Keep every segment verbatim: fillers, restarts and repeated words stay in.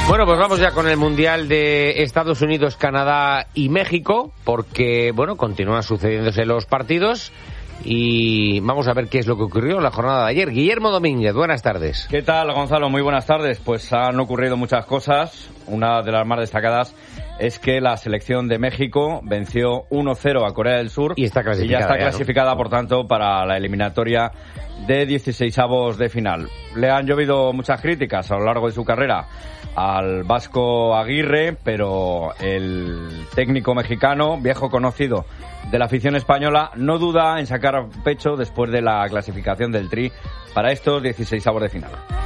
Bueno, pues vamos ya con el Mundial de Estados Unidos, Canadá y México, porque, bueno, continúan sucediéndose los partidos y vamos a ver qué es lo que ocurrió en la jornada de ayer. Guillermo Domínguez, buenas tardes. ¿Qué tal, Gonzalo? Muy buenas tardes. Pues han ocurrido muchas cosas. Una de las más destacadas es que la selección de México venció uno cero a Corea del Sur y, está clasificada, y ya está ya, clasificada, ¿no? Por tanto, para la eliminatoria de dieciseisavos de final. Le han llovido muchas críticas a lo largo de su carrera al Vasco Aguirre, pero el técnico mexicano, viejo conocido de la afición española, no duda en sacar pecho después de la clasificación del Tri para estos dieciseisavos de final.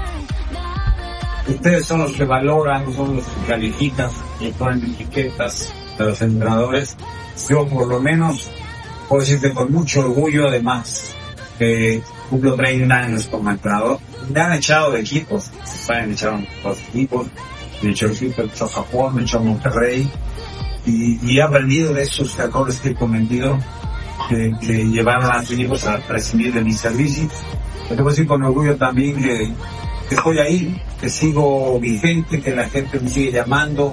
Ustedes son los que valoran, son los que califican y ponen etiquetas de los entrenadores. Yo, por lo menos, puedo decirte con mucho orgullo, además, que cumplo treinta años como entrenador. Me han echado de equipos, España me echaron dos equipos, me echó Egipto, me echó Japón, me echó Monterrey, y, y he aprendido de esos errores que he cometido, que, que llevaron a los equipos a prescindir de mis servicios. Te puedo decir con orgullo también que, que estoy ahí, que sigo vigente, que la gente me sigue llamando.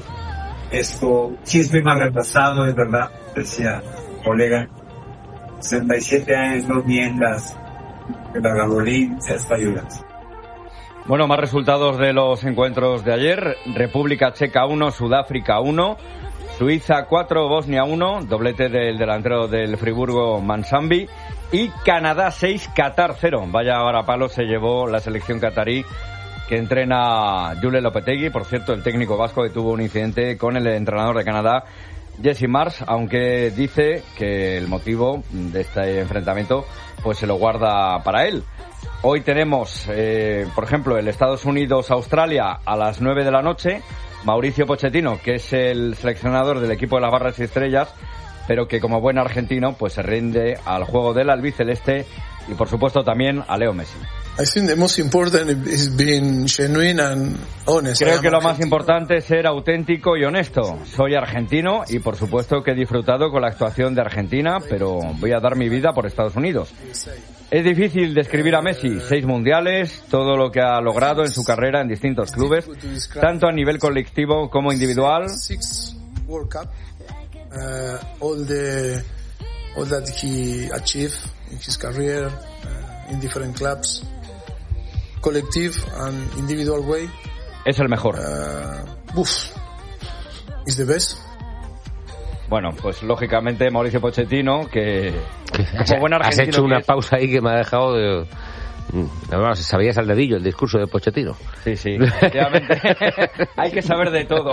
Esto, sí estoy más retrasado, es verdad, decía colega, sesenta y siete años, no mientas, que la gasolina se está ayudando. Bueno, más resultados de los encuentros de ayer. República Checa uno, Sudáfrica uno, Suiza cuatro, Bosnia uno, doblete del delantero del Friburgo Mansambi, y Canadá seis, Qatar cero. Vaya varapalo se llevó la selección catarí que entrena Jule Lopetegui. Por cierto, el técnico vasco que tuvo un incidente con el entrenador de Canadá, Jesse Marsh, aunque dice que el motivo de este enfrentamiento pues se lo guarda para él. Hoy tenemos, eh, por ejemplo, el Estados Unidos-Australia a las nueve de la noche. Mauricio Pochettino, que es el seleccionador del equipo de las Barras y Estrellas, pero que como buen argentino pues se rinde al juego del albiceleste y por supuesto también a Leo Messi. I think the most important is being genuine and honest. Creo que lo más importante es ser auténtico y honesto. Soy argentino y por supuesto que he disfrutado con la actuación de Argentina, pero voy a dar mi vida por Estados Unidos. Es difícil describir a Messi, seis mundiales, todo lo que ha logrado en su carrera en distintos clubes, tanto a nivel colectivo como individual. World Cup, uh, all the all that he achieved in his career uh, in different clubs, collective and individual way. Es el mejor. Uh, uf, is the best. Bueno, pues lógicamente Mauricio Pochettino, que como buen argentino... Has hecho una es... pausa ahí que me ha dejado de... Además, sabías al dedillo el discurso de Pochettino. Sí, sí, efectivamente. Hay que saber de todo.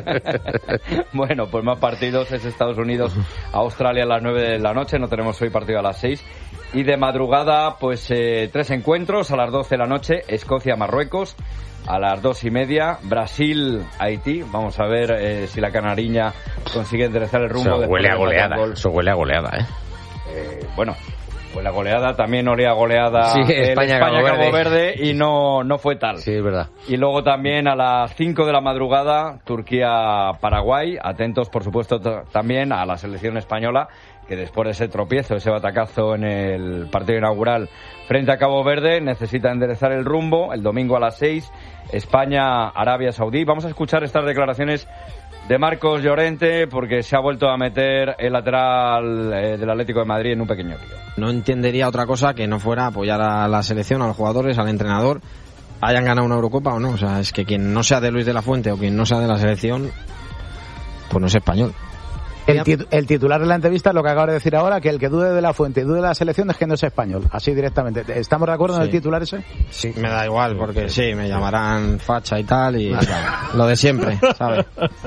Bueno, pues más partidos. Es Estados Unidos, Australia a las nueve de la noche. No tenemos hoy partido a las seis. Y de madrugada, pues eh, tres encuentros. A las doce de la noche, Escocia, Marruecos. A las dos y media, Brasil, Haití. Vamos a ver eh, si la canariña consigue enderezar el rumbo. Eso huele a goleada. Eso huele a goleada, ¿eh? eh bueno, fue la goleada, también olía goleada sí, España, España Cabo, Cabo Verde. Verde y no, no fue tal. Sí, es verdad. Y luego también a las cinco de la madrugada, Turquía-Paraguay. Atentos, por supuesto, t- también a la selección española, que después de ese tropiezo, ese batacazo en el partido inaugural frente a Cabo Verde, necesita enderezar el rumbo. El domingo a las seis, España-Arabia Saudí. Vamos a escuchar estas declaraciones de Marcos Llorente, porque se ha vuelto a meter el lateral eh, del Atlético de Madrid en un pequeño lío. No entendería otra cosa que no fuera apoyar a la selección, a los jugadores, al entrenador, hayan ganado una Eurocopa o no. O sea, es que quien no sea de Luis de la Fuente o quien no sea de la selección, pues no es español. El, tit- el titular de la entrevista es lo que acabo de decir ahora, que el que dude de la Fuente y dude de la selección es que no es español, así directamente. ¿Estamos de acuerdo Sí. en el titular ese? Sí, me da igual, porque sí, me llamarán facha y tal, y lo de siempre, ¿sabes?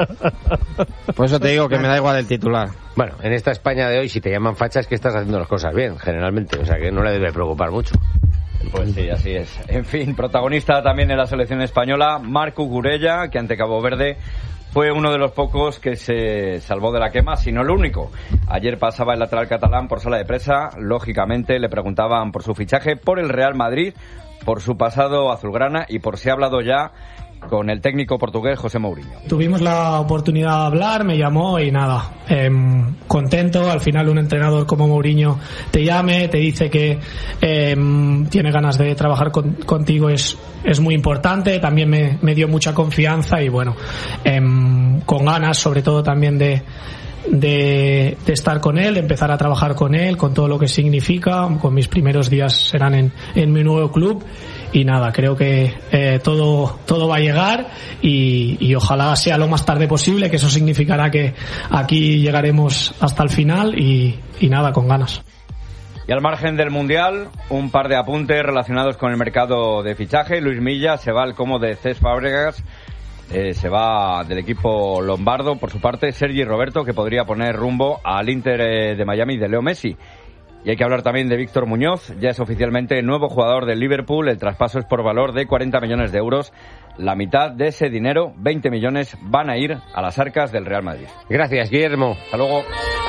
Por eso te digo que me da igual el titular. Bueno, en esta España de hoy, si te llaman facha, es que estás haciendo las cosas bien, generalmente. O sea, que no le debe preocupar mucho. Pues sí, así es. En fin, protagonista también en la selección española, Marco Gurella, que ante Cabo Verde fue uno de los pocos que se salvó de la quema, si no el único. Ayer pasaba el lateral catalán por sala de prensa. Lógicamente le preguntaban por su fichaje por el Real Madrid, por su pasado azulgrana y por si ha hablado ya con el técnico portugués José Mourinho. Tuvimos la oportunidad de hablar, me llamó y nada, eh, contento. Al final un entrenador como Mourinho te llame, te dice que eh, tiene ganas de trabajar con, contigo, es, es muy importante. También me, me dio mucha confianza y bueno, eh, con ganas sobre todo también de De, de estar con él, de empezar a trabajar con él, con todo lo que significa. Con mis primeros días serán en, en mi nuevo club y nada, creo que eh, todo todo va a llegar y, y ojalá sea lo más tarde posible, que eso significará que aquí llegaremos hasta el final y, y nada, con ganas. Y al margen del Mundial, un par de apuntes relacionados con el mercado de fichaje. Luis Milla se va al Como de Cesc Fàbregas. Eh, se va del equipo lombardo. Por su parte, Sergi Roberto, que podría poner rumbo al Inter eh, de Miami de Leo Messi. Y hay que hablar también de Víctor Muñoz. Ya es oficialmente nuevo jugador del Liverpool. El traspaso es por valor de cuarenta millones de euros. La mitad de ese dinero, veinte millones, van a ir a las arcas del Real Madrid. Gracias, Guillermo. Hasta luego.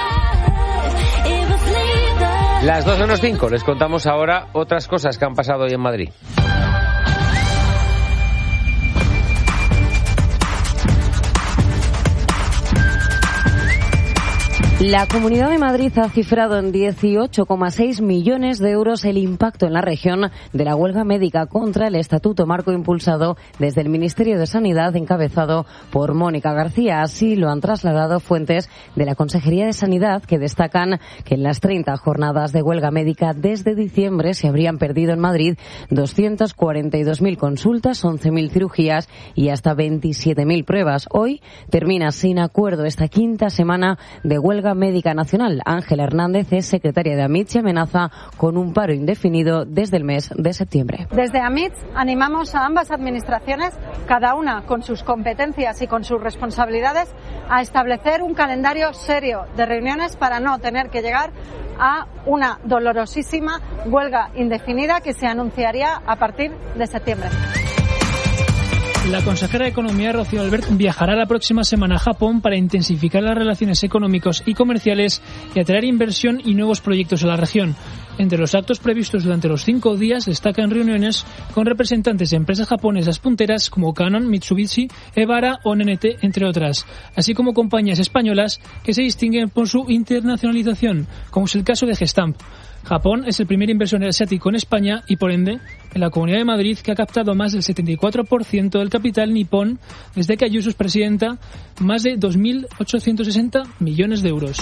Las dos menos cinco. Les contamos ahora otras cosas que han pasado hoy en Madrid. La Comunidad de Madrid ha cifrado en dieciocho coma seis millones de euros el impacto en la región de la huelga médica contra el Estatuto Marco impulsado desde el Ministerio de Sanidad, encabezado por Mónica García. Así lo han trasladado fuentes de la Consejería de Sanidad, que destacan que en las treinta jornadas de huelga médica desde diciembre se habrían perdido en Madrid doscientas cuarenta y dos mil consultas, once mil cirugías y hasta veintisiete mil pruebas. Hoy termina sin acuerdo esta quinta semana de huelga médica nacional. Ángela Hernández es secretaria de AMITS y amenaza con un paro indefinido desde el mes de septiembre. Desde AMITS animamos a ambas administraciones, cada una con sus competencias y con sus responsabilidades, a establecer un calendario serio de reuniones para no tener que llegar a una dolorosísima huelga indefinida que se anunciaría a partir de septiembre. La consejera de Economía, Rocío Albert, viajará la próxima semana a Japón para intensificar las relaciones económicas y comerciales y atraer inversión y nuevos proyectos a la región. Entre los actos previstos durante los cinco días destacan reuniones con representantes de empresas japonesas punteras como Canon, Mitsubishi, Ebara o N N T, entre otras, así como compañías españolas que se distinguen por su internacionalización, como es el caso de Gestamp. Japón es el primer inversor asiático en España y, por ende, en la Comunidad de Madrid, que ha captado más del setenta y cuatro por ciento del capital nipón desde que Ayuso es presidenta, más de dos mil ochocientos sesenta millones de euros.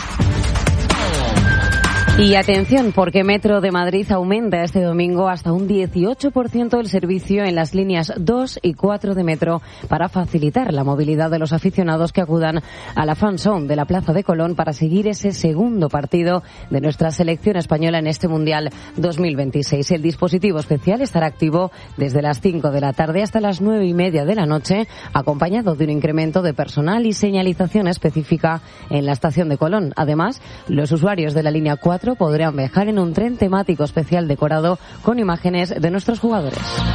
Y atención, porque Metro de Madrid aumenta este domingo hasta un dieciocho por ciento el servicio en las líneas dos y cuatro de Metro para facilitar la movilidad de los aficionados que acudan a la fan zone de la Plaza de Colón para seguir ese segundo partido de nuestra selección española en este Mundial dos mil veintiséis. El dispositivo especial estará activo desde las cinco de la tarde hasta las nueve y media de la noche, acompañado de un incremento de personal y señalización específica en la estación de Colón. Además, los usuarios de la línea cuatro podrán viajar en un tren temático especial decorado con imágenes de nuestros jugadores.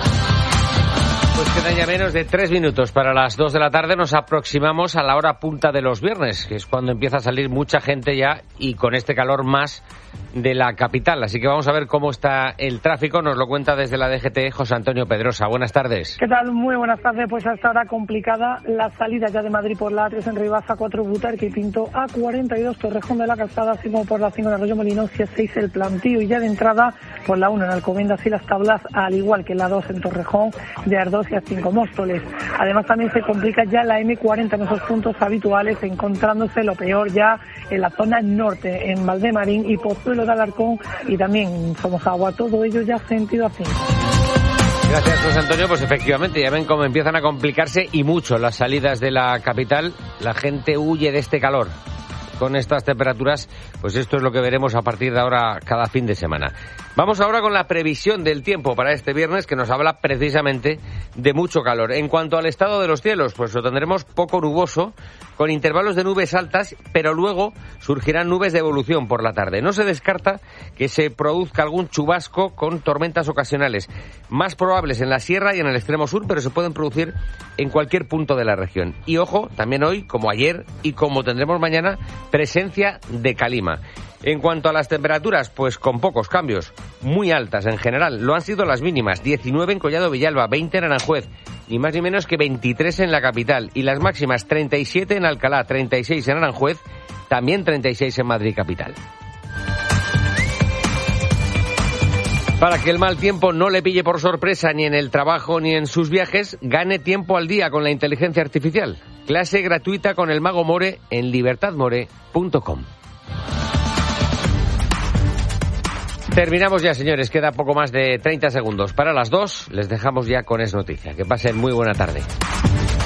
Pues quedan ya menos de tres minutos para las dos de la tarde. Nos aproximamos a la hora punta de los viernes, que es cuando empieza a salir mucha gente ya y con este calor más de la capital. Así que vamos a ver cómo está el tráfico. Nos lo cuenta desde la D G T José Antonio Pedrosa. Buenas tardes. ¿Qué tal? Muy buenas tardes. Pues hasta ahora complicada la salida ya de Madrid por la A tres en Rivas, A cuatro Butarque y Pinto, A cuarenta y dos Torrejón de la Calzada, así como por la cinco de Arroyo Molinos y A seis el Plantío. Y ya de entrada por la uno en Alcobendas y Las Tablas, al igual que la dos en Torrejón, de Ardós y A cinco Móstoles. Además también se complica ya la M cuarenta en esos puntos habituales, encontrándose lo peor ya en la zona norte, en Valdemarín y Pozuelo de Alarcón y también en Somosagua. Todo ello ya sentido así. Gracias, José Antonio. Pues efectivamente, ya ven cómo empiezan a complicarse y mucho las salidas de la capital. La gente huye de este calor. Con estas temperaturas, pues esto es lo que veremos a partir de ahora cada fin de semana. Vamos ahora con la previsión del tiempo para este viernes, que nos habla precisamente de mucho calor. En cuanto al estado de los cielos, pues lo tendremos poco nuboso, con intervalos de nubes altas, pero luego surgirán nubes de evolución por la tarde. No se descarta que se produzca algún chubasco con tormentas ocasionales, más probables en la sierra y en el extremo sur, pero se pueden producir en cualquier punto de la región. Y ojo, también hoy, como ayer y como tendremos mañana, presencia de calima. En cuanto a las temperaturas, pues con pocos cambios, muy altas en general. Lo han sido las mínimas, diecinueve en Collado Villalba, veinte en Aranjuez, ni más ni menos que veintitrés en la capital. Y las máximas, treinta y siete en Alcalá, treinta y seis en Aranjuez, también treinta y seis en Madrid capital. Para que el mal tiempo no le pille por sorpresa ni en el trabajo ni en sus viajes, gane tiempo al día con la inteligencia artificial. Clase gratuita con el Mago More en libertad more punto com. Terminamos ya, señores. Queda poco más de treinta segundos para las dos. Les dejamos ya con Es Noticia. Que pasen muy buena tarde.